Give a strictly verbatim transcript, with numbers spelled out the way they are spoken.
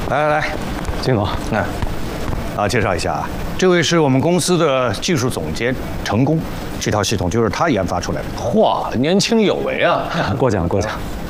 来来来， 金总， 那、嗯，啊，介绍一下啊，这位是我们公司的技术总监程工，这套系统就是他研发出来的。 嚯，年轻有为啊！ 过奖过奖。